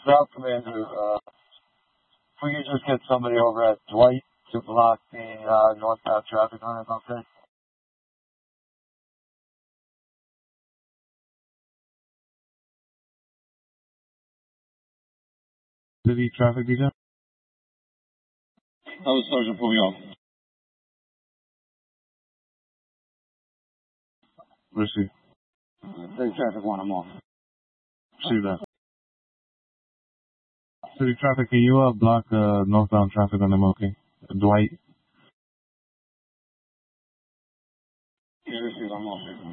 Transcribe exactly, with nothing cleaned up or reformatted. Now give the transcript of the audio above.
Route Commander, uh, if we could just get somebody over at Dwight to block the uh, northbound traffic on it, okay? City traffic detail? That was Sergeant Pugno. Receive. City traffic one, I'm off. Receive that. City traffic, can you uh, block uh, northbound traffic on M L K? Dwight? Yeah, receive, I'm off.